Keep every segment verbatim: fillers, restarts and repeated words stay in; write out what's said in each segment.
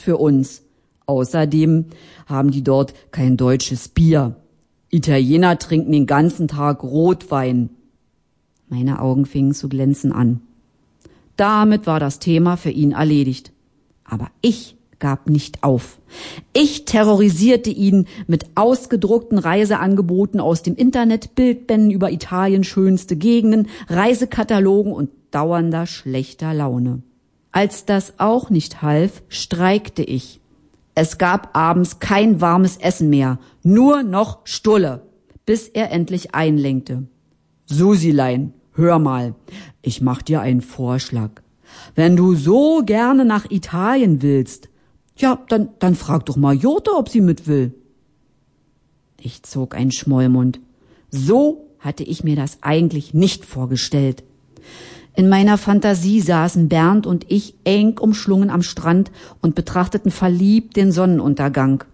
für uns. Außerdem haben die dort kein deutsches Bier. Italiener trinken den ganzen Tag Rotwein. Meine Augen fingen zu glänzen an. Damit war das Thema für ihn erledigt. Aber ich gab nicht auf. Ich terrorisierte ihn mit ausgedruckten Reiseangeboten aus dem Internet, Bildbänden über Italiens schönste Gegenden, Reisekatalogen und dauernder schlechter Laune. Als das auch nicht half, streikte ich. Es gab abends kein warmes Essen mehr, nur noch Stulle, bis er endlich einlenkte. Susilein, hör mal, ich mach dir einen Vorschlag. Wenn du so gerne nach Italien willst, ja, dann, dann frag doch mal Jota, ob sie mit will. Ich zog einen Schmollmund. So hatte ich mir das eigentlich nicht vorgestellt. In meiner Fantasie saßen Bernd und ich eng umschlungen am Strand und betrachteten verliebt den Sonnenuntergang.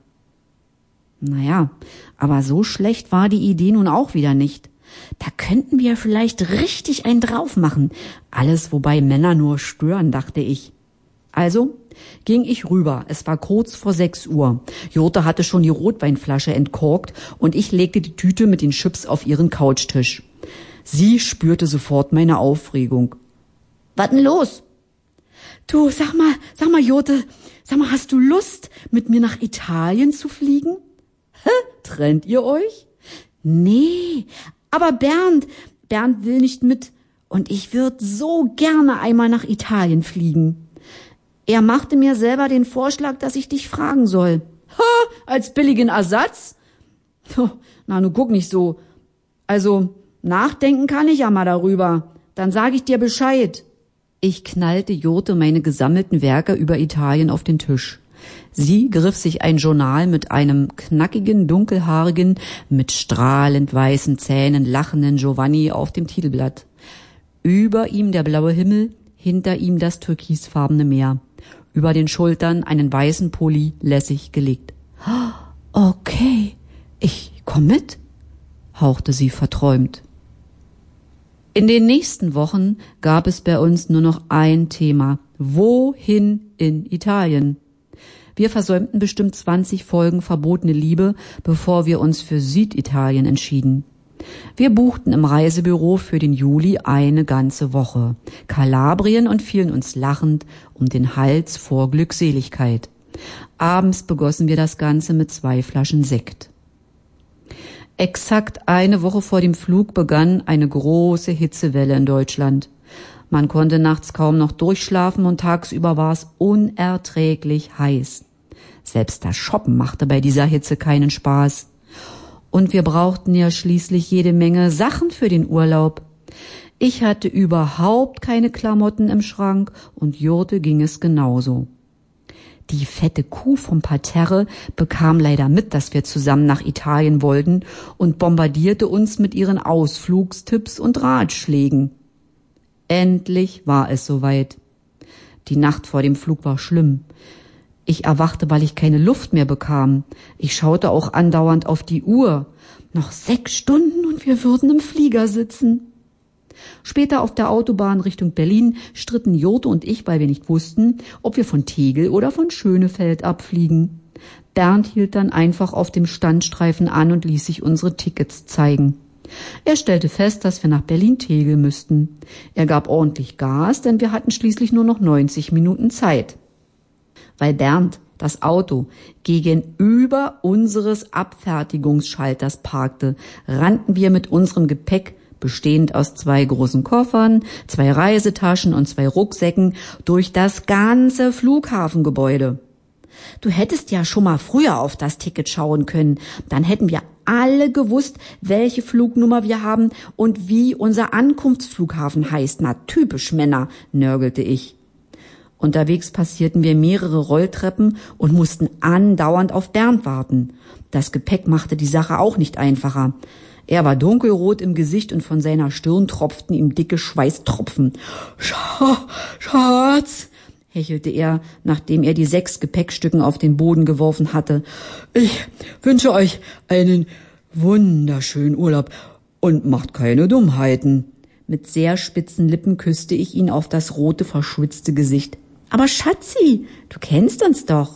Naja, aber so schlecht war die Idee nun auch wieder nicht. Da könnten wir vielleicht richtig einen drauf machen. Alles, wobei Männer nur stören, dachte ich. Also ging ich rüber. Es war kurz vor sechs Uhr. Jota hatte schon die Rotweinflasche entkorkt und ich legte die Tüte mit den Chips auf ihren Couchtisch. Sie spürte sofort meine Aufregung. Was denn los? Du, sag mal, sag mal, Jote, sag mal, hast du Lust, mit mir nach Italien zu fliegen? Hä? Trennt ihr euch? Nee, aber Bernd, Bernd will nicht mit und ich würde so gerne einmal nach Italien fliegen. Er machte mir selber den Vorschlag, dass ich dich fragen soll. Ha, als billigen Ersatz? Na, nu guck nicht so. Also, nachdenken kann ich ja mal darüber. Dann sage ich dir Bescheid. Ich knallte Jote meine gesammelten Werke über Italien auf den Tisch. Sie griff sich ein Journal mit einem knackigen, dunkelhaarigen, mit strahlend weißen Zähnen lachenden Giovanni auf dem Titelblatt. Über ihm der blaue Himmel, hinter ihm das türkisfarbene Meer. Über den Schultern einen weißen Pulli lässig gelegt. Okay, ich komm mit, hauchte sie verträumt. In den nächsten Wochen gab es bei uns nur noch ein Thema. Wohin in Italien? Wir versäumten bestimmt zwanzig Folgen Verbotene Liebe, bevor wir uns für Süditalien entschieden. Wir buchten im Reisebüro für den Juli eine ganze Woche. Kalabrien und fielen uns lachend um den Hals vor Glückseligkeit. Abends begossen wir das Ganze mit zwei Flaschen Sekt. Exakt eine Woche vor dem Flug begann eine große Hitzewelle in Deutschland. Man konnte nachts kaum noch durchschlafen und tagsüber war es unerträglich heiß. Selbst das Shoppen machte bei dieser Hitze keinen Spaß. Und wir brauchten ja schließlich jede Menge Sachen für den Urlaub. Ich hatte überhaupt keine Klamotten im Schrank und Jurte ging es genauso. Die fette Kuh vom Parterre bekam leider mit, dass wir zusammen nach Italien wollten und bombardierte uns mit ihren Ausflugstipps und Ratschlägen. Endlich war es soweit. Die Nacht vor dem Flug war schlimm. Ich erwachte, weil ich keine Luft mehr bekam. Ich schaute auch andauernd auf die Uhr. Noch sechs Stunden und wir würden im Flieger sitzen. Später auf der Autobahn Richtung Berlin stritten Jote und ich, weil wir nicht wussten, ob wir von Tegel oder von Schönefeld abfliegen. Bernd hielt dann einfach auf dem Standstreifen an und ließ sich unsere Tickets zeigen. Er stellte fest, dass wir nach Berlin-Tegel müssten. Er gab ordentlich Gas, denn wir hatten schließlich nur noch neunzig Minuten Zeit. Weil Bernd das Auto gegenüber unseres Abfertigungsschalters parkte, rannten wir mit unserem Gepäck, bestehend aus zwei großen Koffern, zwei Reisetaschen und zwei Rucksäcken, durch das ganze Flughafengebäude. Du hättest ja schon mal früher auf das Ticket schauen können, dann hätten wir alle gewusst, welche Flugnummer wir haben und wie unser Ankunftsflughafen heißt. Na, typisch Männer, nörgelte ich. Unterwegs passierten wir mehrere Rolltreppen und mussten andauernd auf Bernd warten. Das Gepäck machte die Sache auch nicht einfacher. Er war dunkelrot im Gesicht und von seiner Stirn tropften ihm dicke Schweißtropfen. Schatz, hechelte er, nachdem er die sechs Gepäckstücken auf den Boden geworfen hatte. Ich wünsche euch einen wunderschönen Urlaub und macht keine Dummheiten. Mit sehr spitzen Lippen küsste ich ihn auf das rote, verschwitzte Gesicht. Aber Schatzi, du kennst uns doch.